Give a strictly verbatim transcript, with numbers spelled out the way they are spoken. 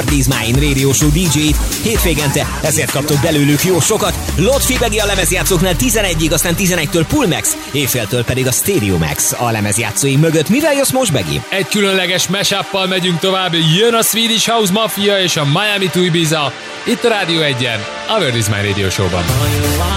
World is Mine Radio Show dé dzsét hétvégente, ezért kaptok belőlük jó sokat. Lotfi Begi a lemezjátszóknál tizenegyig, aztán tizenegytől Pulmax, éjféltől pedig a Stereo Max a lemezjátszói mögött. Mivel jössz most, Begi? Egy különleges mashuppal megyünk tovább, jön a Swedish House Mafia és a Miami to Ibiza, itt a Rádió egyen, a World is Mine Radio Show-ban.